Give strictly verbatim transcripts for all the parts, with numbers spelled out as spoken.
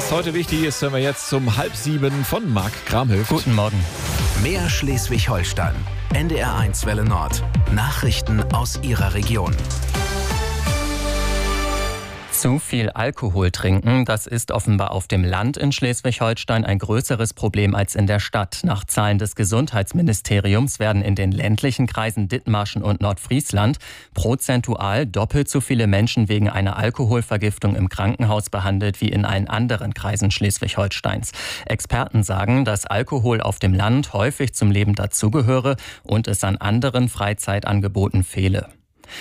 Was heute wichtig ist, hören wir jetzt zum halb sieben von Marc Kramhöft. Guten Morgen. Mehr Schleswig-Holstein. N D R eins Welle Nord. Nachrichten aus Ihrer Region. Zu viel Alkohol trinken, das ist offenbar auf dem Land in Schleswig-Holstein ein größeres Problem als in der Stadt. Nach Zahlen des Gesundheitsministeriums werden in den ländlichen Kreisen Dithmarschen und Nordfriesland prozentual doppelt so viele Menschen wegen einer Alkoholvergiftung im Krankenhaus behandelt wie in allen anderen Kreisen Schleswig-Holsteins. Experten sagen, dass Alkohol auf dem Land häufig zum Leben dazugehöre und es an anderen Freizeitangeboten fehle.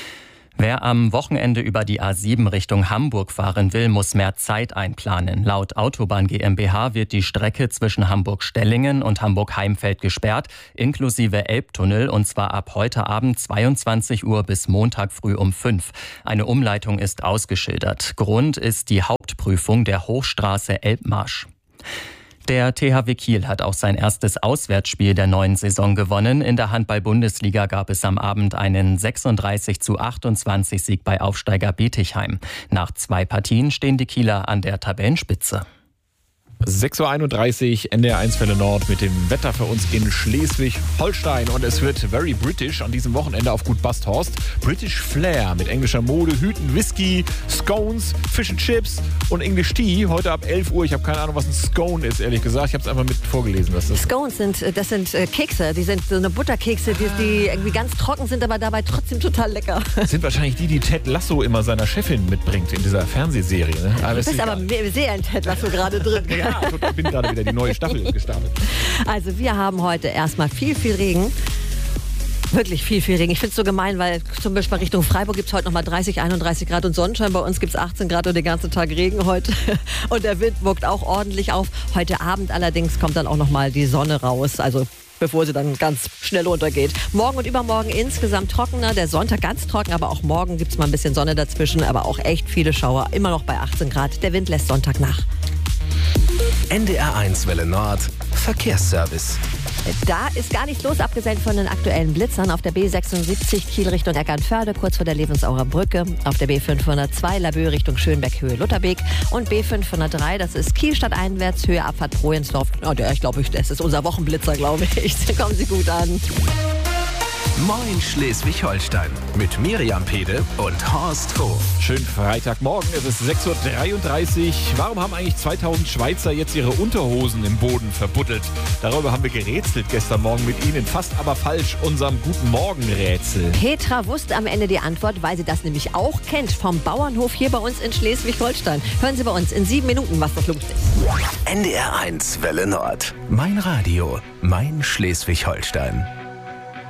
Wer am Wochenende über die A sieben Richtung Hamburg fahren will, muss mehr Zeit einplanen. Laut Autobahn GmbH wird die Strecke zwischen Hamburg-Stellingen und Hamburg-Heimfeld gesperrt, inklusive Elbtunnel, und zwar ab heute Abend zweiundzwanzig Uhr bis Montag früh um fünf. Eine Umleitung ist ausgeschildert. Grund ist die Hauptprüfung der Hochstraße Elbmarsch. Der T H W Kiel hat auch sein erstes Auswärtsspiel der neuen Saison gewonnen. In der Handball-Bundesliga gab es am Abend einen sechsunddreißig zu achtundzwanzig Sieg bei Aufsteiger Bietigheim. Nach zwei Partien stehen die Kieler an der Tabellenspitze. sechs Uhr einunddreißig, N D R eins Welle Nord mit dem Wetter für uns in Schleswig-Holstein. Und es wird very British an diesem Wochenende auf Gut Basthorst. British Flair mit englischer Mode, Hüten, Whisky, Scones, Fish and Chips und English Tea. Heute ab elf Uhr. Ich habe keine Ahnung, was ein Scone ist, ehrlich gesagt. Ich habe es einfach mit vorgelesen. Was das Scones sind, das sind Kekse. Die sind so eine Butterkekse, die, die irgendwie ganz trocken sind, aber dabei trotzdem total lecker. Das sind wahrscheinlich die, die Ted Lasso immer seiner Chefin mitbringt in dieser Fernsehserie. Ne? Du bist aber sehr in Ted Lasso gerade drin. Ja, ich bin gerade wieder, die neue Staffel ist gestartet. Also wir haben heute erstmal viel, viel Regen. Wirklich viel, viel Regen. Ich finde es so gemein, weil zum Beispiel Richtung Freiburg gibt es heute nochmal dreißig, einunddreißig Grad und Sonnenschein. Bei uns gibt es achtzehn Grad und den ganzen Tag Regen heute. Und der Wind wirkt auch ordentlich auf. Heute Abend allerdings kommt dann auch nochmal die Sonne raus. Also bevor sie dann ganz schnell untergeht. Morgen und übermorgen insgesamt trockener. Der Sonntag ganz trocken, aber auch morgen gibt es mal ein bisschen Sonne dazwischen. Aber auch echt viele Schauer. Immer noch bei achtzehn Grad. Der Wind lässt Sonntag nach. N D R eins Welle Nord. Verkehrsservice. Da ist gar nichts los, abgesehen von den aktuellen Blitzern. Auf der B sechsundsiebzig Kiel Richtung Eckernförde, kurz vor der Lebensauer Brücke. Auf der B fünfhundertzwei Laboe Richtung Schönberg, Höhe Lutherbeek. Und B fünfhundertdrei, das ist Kiel stadteinwärts, Höhe Abfahrt Prohensdorf. Oh, der, ich glaube, das ist unser Wochenblitzer, glaube ich. Kommen Sie gut an. Moin Schleswig-Holstein mit Miriam Pede und Horst Hof. Schönen Freitagmorgen, es ist sechs Uhr dreiunddreißig. Warum haben eigentlich zweitausend Schweizer jetzt ihre Unterhosen im Boden verbuddelt? Darüber haben wir gerätselt gestern Morgen mit Ihnen. Fast aber falsch, unserem Guten Morgen-Rätsel. Petra wusste am Ende die Antwort, weil sie das nämlich auch kennt vom Bauernhof hier bei uns in Schleswig-Holstein. Hören Sie bei uns in sieben Minuten, was das los ist. N D R eins Welle Nord. Mein Radio, mein Schleswig-Holstein.